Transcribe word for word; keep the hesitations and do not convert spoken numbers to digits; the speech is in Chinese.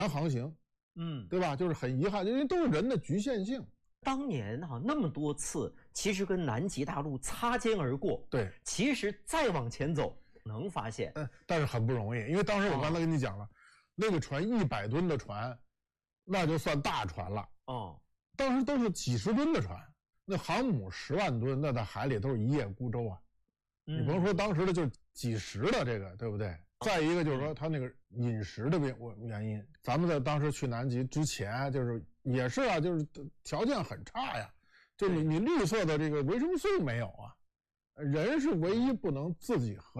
航行， 嗯， 对吧？就是很遗憾，因为都是人的局限性。 当年哈、那么多次，其实跟南极大陆擦肩而过。 对， 其实再往前走，能发现， 嗯，但是很不容易，因为当时我刚才跟你讲了，哦、那个船一百吨的船，那就算大船了。 哦， 当时都是几十吨的船，那航母十万吨，那在海里都是一叶孤舟啊。 嗯、 你甭说当时的，就是几十的这个，对不对？再一个就是说，它那个饮食的原因，咱们在当时去南极之前，就是也是啊，就是条件很差呀，就你你绿色的这个维生素没有啊，人是唯一不能自己合